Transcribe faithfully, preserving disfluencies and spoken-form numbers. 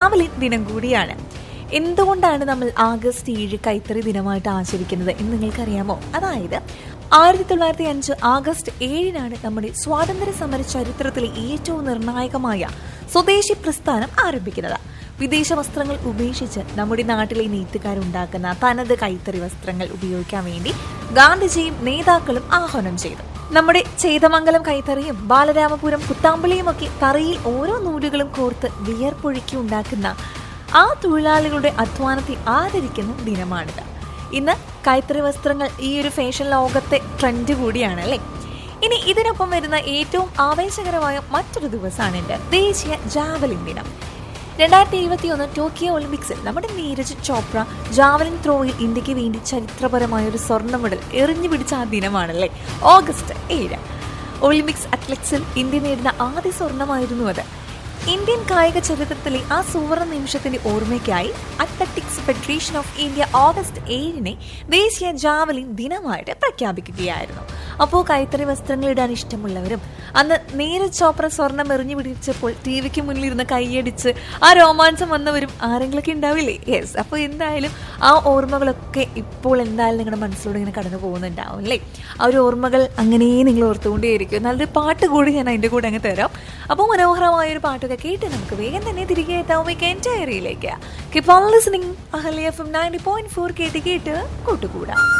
Javelin ദിനം കൂടിയാണ്. എന്തുകൊണ്ടാണ് നമ്മൾ ആഗസ്റ്റ് ഏഴ് കൈത്തറി ദിനമായിട്ട് ആചരിക്കുന്നത് എന്ന് നിങ്ങൾക്കറിയാമോ? അതായത് ആയിരത്തി തൊള്ളായിരത്തി അഞ്ച് ആഗസ്റ്റ് ഏഴിനാണ് നമ്മുടെ സ്വാതന്ത്ര്യ സമര ചരിത്രത്തിലെ ഏറ്റവും നിർണായകമായ സ്വദേശി പ്രസ്ഥാനം ആരംഭിക്കുന്നത്. വിദേശ വസ്ത്രങ്ങൾ ഉപേക്ഷിച്ച് നമ്മുടെ നാട്ടിലെ നെയ്ത്തുകാരുണ്ടാക്കുന്ന തനത് കൈത്തറി വസ്ത്രങ്ങൾ ഉപയോഗിക്കാൻ വേണ്ടി ഗാന്ധിജിയും നേതാക്കളും ആഹ്വാനം ചെയ്തു. നമ്മുടെ ചേതമംഗലം കൈത്തറിയും ബാലരാമപുരം കുത്താമ്പളിയും ഒക്കെ തറയിൽ ഓരോ നൂലുകളും കോർത്ത് വിയർപ്പൊഴുക്കി ഉണ്ടാക്കുന്ന ആ തൊഴിലാളികളുടെ അധ്വാനത്തെ ആദരിക്കുന്ന ദിനമാണിത്. ഇന്ന് കൈത്തറി വസ്ത്രങ്ങൾ ഈ ഒരു ഫാഷൻ ലോകത്തെ ട്രെൻഡ് കൂടിയാണ് അല്ലേ. ഇനി ഇതിനൊപ്പം വരുന്ന ഏറ്റവും ആവേശകരമായ മറ്റൊരു ദിവസമാണ് ദേശീയ ജാവലിൻ ദിനം. രണ്ടായിരത്തി ഇരുപത്തി ഒന്ന് ടോക്കിയോ ഒളിമ്പിക്സിൽ നമ്മുടെ നീരജ് ചോപ്ര ജാവലിൻ ത്രോയിൽ ഇന്ത്യക്ക് വേണ്ടി ചരിത്രപരമായ ഒരു സ്വർണ്ണ മെഡൽ എറിഞ്ഞു പിടിച്ച ആ ദിനമാണല്ലേ ഓഗസ്റ്റ് ഏഴ്. ഒളിമ്പിക്സ് അത്ലറ്റ്സിൽ ഇന്ത്യ നേടുന്ന ആദ്യ സ്വർണമായിരുന്നു അത്. ഇന്ത്യൻ കായിക ചരിത്രത്തിലെ ആ സുവർണ നിമിഷത്തിന്റെ ഓർമ്മയ്ക്കായി athletics federation of India August ഏഴിനെ ദേശീയ ജാവലിൻ ദിനമായിട്ട് പ്രഖ്യാപിക്കുകയായിരുന്നു. അപ്പോൾ കൈത്തറി വസ്ത്രങ്ങൾ ഇടാൻ ഇഷ്ടമുള്ളവരും അന്ന് നീരജ് ചോപ്ര സ്വർണം എറിഞ്ഞു പിടിച്ചപ്പോൾ ടി വിക്ക് മുന്നിലിരുന്ന് കൈയടിച്ച് ആ രോമാഞ്ചം വന്നവരും ആരെങ്കിലൊക്കെ ഉണ്ടാവില്ലേ? യെസ്. അപ്പോൾ എന്തായാലും ആ ഓർമ്മകളൊക്കെ ഇപ്പോൾ എന്തായാലും നിങ്ങളുടെ മനസ്സിലൂടെ ഇങ്ങനെ കടന്നു പോകുന്നുണ്ടാവും അല്ലേ. ആ ഒരു ഓർമ്മകൾ അങ്ങനെ നിങ്ങൾ ഓർത്തുകൊണ്ടേയിരിക്കും. നല്ലൊരു പാട്ട് കൂടി ഞാൻ അതിൻ്റെ കൂടെ അങ്ങ് തരാം. അപ്പോൾ മനോഹരമായ ഒരു പാട്ടൊക്കെ കേട്ട് നമുക്ക് വേഗം തന്നെ തിരികെ എത്താം weekend ഡയറിയിലേക്ക്. Keep on listening Ahalya F M ninety point four കേട്ട് കേട്ട് കൂട്ടുകൂടാം.